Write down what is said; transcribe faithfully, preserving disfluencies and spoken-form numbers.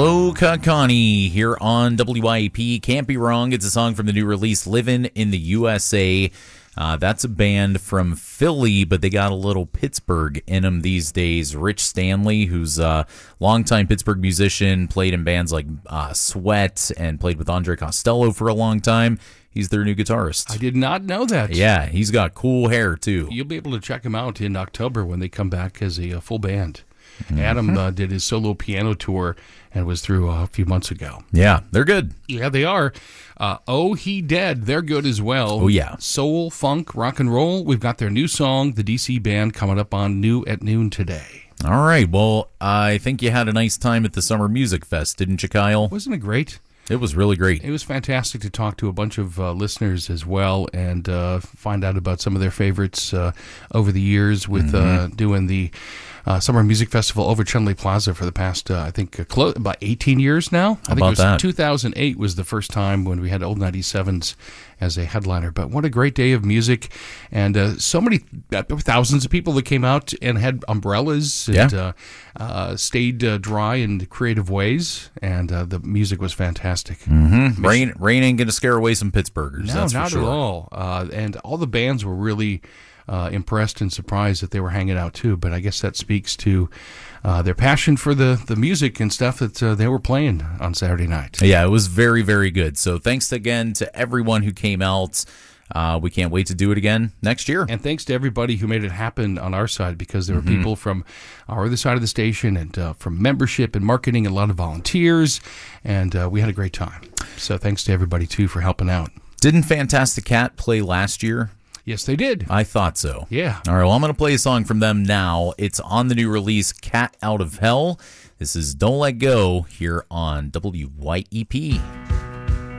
Hello, Kakani, here on W I E P. Can't Be Wrong. It's a song from the new release, Livin' in the U S A. Uh, that's a band from Philly, but they got a little Pittsburgh in them these days. Rich Stanley, who's a longtime Pittsburgh musician, played in bands like uh, Sweat and played with Andre Costello for a long time. He's their new guitarist. I did not know that. Yeah, he's got cool hair, too. You'll be able to check him out in October when they come back as a, a full band. Mm-hmm. Adam uh, did his solo piano tour and was through uh, a few months ago. Yeah, they're good. Yeah, they are. Uh, oh, He Dead, they're good as well. Oh, yeah. Soul, funk, rock and roll. We've got their new song, The D C Band, coming up on New at Noon today. All right. Well, I think you had a nice time at the Summer Music Fest, didn't you, Kyle? Wasn't it great? It was really great. It was fantastic to talk to a bunch of uh, listeners as well and uh, find out about some of their favorites uh, over the years with mm-hmm. uh, doing the uh, Summer Music Festival over Chenley Plaza for the past, uh, I think, uh, close, about eighteen years now. How I think about it was that? two thousand eight was the first time when we had Old ninety-sevens as a headliner. But what a great day of music. And uh, so many, uh, thousands of people that came out and had umbrellas and yeah. uh, uh, stayed uh, dry in creative ways. And uh, the music was fantastic. Mm-hmm. Rain, rain ain't going to scare away some Pittsburghers. No, that's not for sure. at all. Uh, and all the bands were really uh, impressed and surprised that they were hanging out too. But I guess that speaks to uh, their passion for the, the music and stuff that uh, they were playing on Saturday night. Yeah, it was very, very good. So thanks again to everyone who came out. Uh, we can't wait to do it again next year. And thanks to everybody who made it happen on our side, because there were mm-hmm. people from our other side of the station and uh, from membership and marketing and a lot of volunteers. And uh, we had a great time. So thanks to everybody, too, for helping out. Didn't Fantastic Cat play last year? Yes, they did. I thought so. Yeah. All right, well, I'm going to play a song from them now. It's on the new release, Cat Out of Hell. This is Don't Let Go here on W Y E P.